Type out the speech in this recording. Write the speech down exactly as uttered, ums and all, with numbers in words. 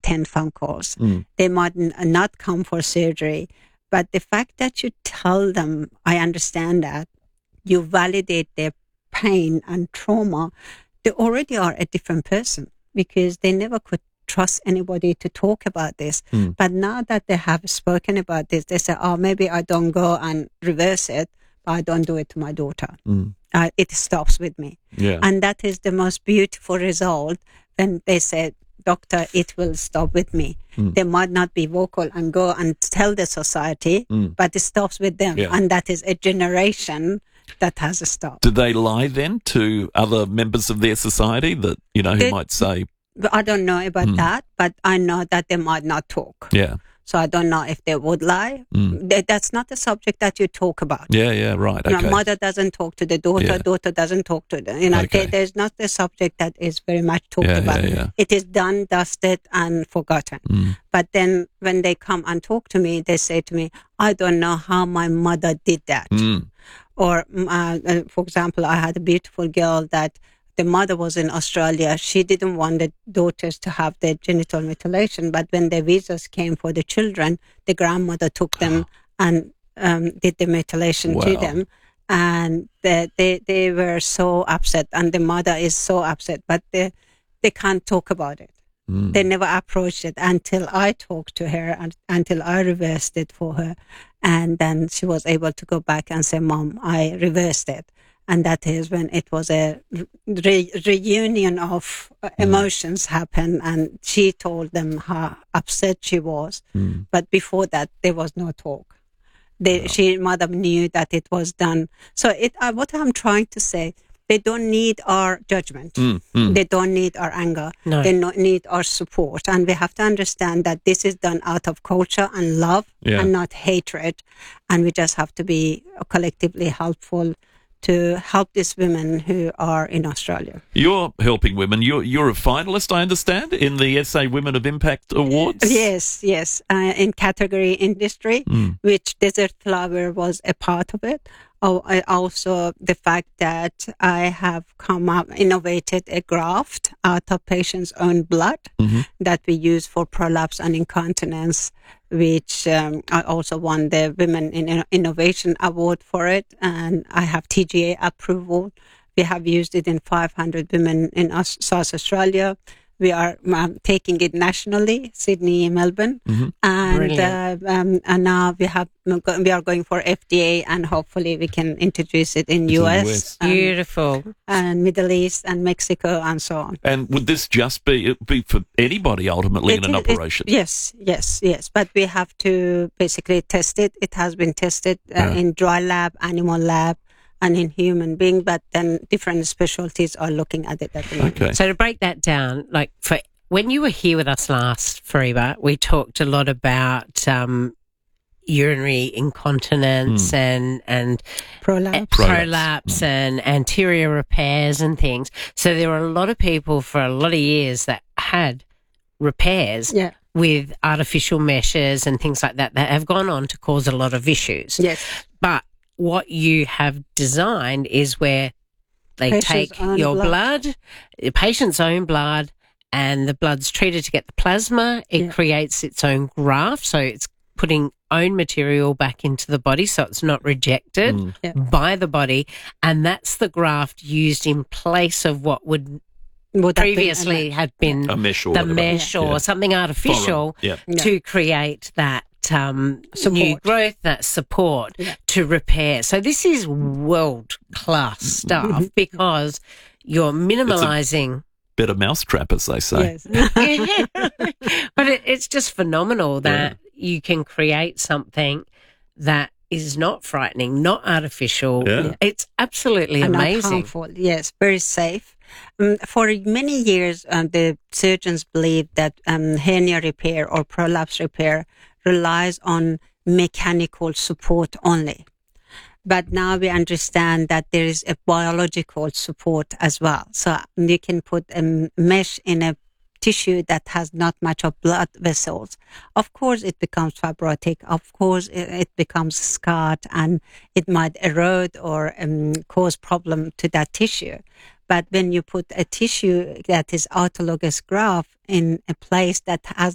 attend phone calls. Mm. They might n- not come for surgery. But the fact that you tell them, I understand that, you validate their pain and trauma, they already are a different person because they never could trust anybody to talk about this. Mm. But now that they have spoken about this, they say, oh, maybe I don't go and reverse it, but I don't do it to my daughter. Mm. Uh, it stops with me. Yeah. And that is the most beautiful result when they say, doctor, it will stop with me. Mm. They might not be vocal and go and tell the society, Mm. but it stops with them. Yeah. And that is a generation that has stopped. Do they lie then to other members of their society that, you know, who They- might say, But I don't know about Mm. that, but I know that they might not talk. yeah, So I don't know if they would lie. Mm. Th- That's not a subject that you talk about. yeah, yeah, right, You know, okay. mother doesn't talk to the daughter, Yeah. daughter doesn't talk to the, you know, Okay. there- there's not a subject that is very much talked Yeah, about. yeah, yeah. It is done, dusted, and forgotten. Mm. But then when they come and talk to me, they say to me, I don't know how my mother did that. Mm. Or, mm, uh, uh, for example, I had a beautiful girl that the mother was in Australia. She didn't want the daughters to have their genital mutilation, but when the visas came for the children, the grandmother took them and um, did the mutilation to Wow. them. And they, they they were so upset, and the mother is so upset, but they they can't talk about it. Mm. They never approached it until I talked to her and until I reversed it for her. And then she was able to go back and say, Mom, I reversed it. And that is when it was a re- reunion of uh, emotions happened. And she told them how upset she was. Mm. But before that, there was no talk. They, She, mother knew that it was done. So it, uh, what I'm trying to say, they don't need our judgment. Mm. Mm. They don't need our anger. No. They no- need our support. And we have to understand that this is done out of culture and love Yeah. and not hatred. And we just have to be collectively helpful to help these women who are in Australia. You're helping women. You're, you're a finalist, I understand, in the S A Women of Impact Awards? Yes, yes. Uh, in category industry, Mm. which Desert Flower was a part of it. Oh, I also the fact that I have come up, innovated a graft out of patients' own blood Mhm. that we use for prolapse and incontinence, which um, I also won the Women in Innovation Award for it. And I have T G A approval. We have used it in five hundred women in Aus- South Australia. We are um, taking it nationally, Sydney, Melbourne, Mhm. and Brilliant. uh, um, and now we have we are going for F D A, and hopefully we can introduce it in It's in U the S, West. and, Beautiful. and Middle East and Mexico and so on. And would this just be, it be for anybody ultimately in It an is- it- operation? yes, yes, yes. But we have to basically test it. It has been tested uh, Yeah. in dry lab, animal lab, and in human being. But then different specialties are looking at it at the moment. Okay. So to break that down, like for when you were here with us last, Fariba, we talked a lot about um, urinary incontinence and and Prolapse. Prolapse. prolapse and anterior repairs and things. So there were a lot of people for a lot of years that had repairs Yeah. with artificial meshes and things like that that have gone on to cause a lot of issues. Yes. But what you have designed is where they Patient's take own your blood. blood, the patient's own blood, and the blood's treated to get the plasma. It Yeah. creates its own graft, so it's putting own material back into the body, so it's not rejected Mm. Yeah. by the body, and that's the graft used in place of what would Would that be- previously have been A mesh or the whatever. mesh or Yeah. something artificial Foreign. Yeah. Yeah. to create that um, Support. new growth, that support Yeah. to repair. So this is world class stuff because you're minimalising. Better mousetrap, as they say. Yes. But it, it's just phenomenal that you can create something that is not frightening, not artificial. Yeah. It's absolutely And not amazing. harmful. Yes, very safe. Um, for many years, um, the surgeons believed that um, hernia repair or prolapse repair relies on mechanical support only. But now we understand that there is a biological support as well. So you can put a mesh in a tissue that has not much of blood vessels. Of course, it becomes fibrotic. Of course, it, it becomes scarred and it might erode or um, cause problem to that tissue. But when you put a tissue that is autologous graft in a place that has